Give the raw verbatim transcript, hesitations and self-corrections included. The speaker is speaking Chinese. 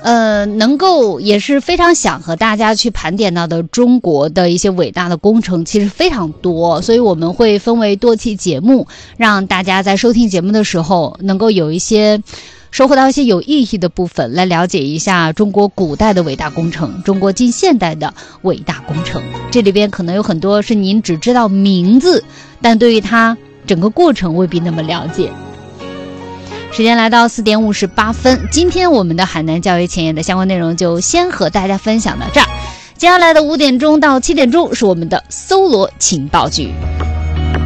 呃，能够也是非常想和大家去盘点到的中国的一些伟大的工程其实非常多，所以我们会分为多期节目，让大家在收听节目的时候能够有一些收获到一些有意义的部分，来了解一下中国古代的伟大工程，中国近现代的伟大工程。这里边可能有很多是您只知道名字，但对于它整个过程未必那么了解。时间来到四点五十八分，今天我们的海南教育前沿的相关内容就先和大家分享到这儿。接下来的五点钟到七点钟是我们的搜罗情报局。